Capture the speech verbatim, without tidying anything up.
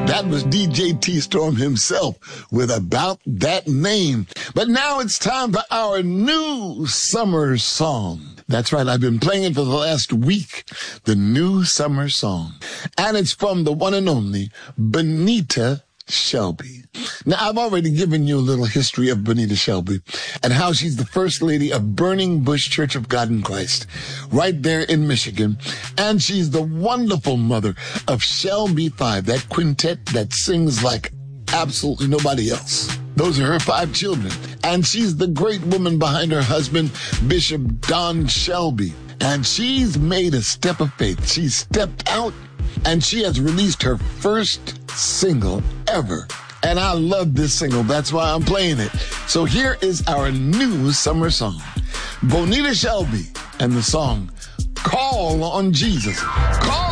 That was D J T-Storm himself with About That Name. But now it's time for our new summer song. That's right, I've been playing it for the last week, the new summer song. And it's from the one and only Bonita Shelby. Now, I've already given you a little history of Bonita Shelby and how she's the first lady of Burning Bush Church of God in Christ right there in Michigan. And she's the wonderful mother of Shelby Five, that quintet that sings like absolutely nobody else. Those are her five children. And she's the great woman behind her husband, Bishop Don Shelby. And she's made a step of faith. She stepped out and she has released her first single ever. And I love this single. That's why I'm playing it. So here is our new summer song. Bonita Shelby and the song, Call on Jesus. Call